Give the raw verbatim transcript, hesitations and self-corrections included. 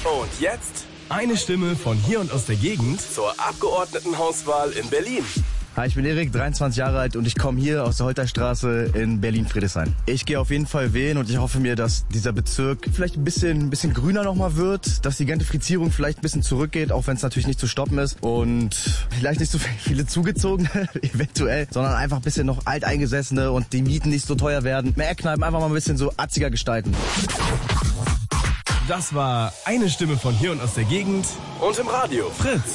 Und jetzt eine Stimme von hier und aus der Gegend zur Abgeordnetenhauswahl in Berlin. Hi, ich bin Erik, dreiundzwanzig Jahre alt und ich komme hier aus der Holterstraße in Berlin-Friedrichshain. Ich gehe auf jeden Fall wählen und ich hoffe mir, dass dieser Bezirk vielleicht ein bisschen, ein bisschen grüner nochmal wird, dass die Gentrifizierung vielleicht ein bisschen zurückgeht, auch wenn es natürlich nicht zu stoppen ist und vielleicht nicht so viele Zugezogene, eventuell, sondern einfach ein bisschen noch Alteingesessene und die Mieten nicht so teuer werden. Mehr Kneipen einfach mal ein bisschen so atziger gestalten. Das war eine Stimme von hier und aus der Gegend Und im Radio Fritz.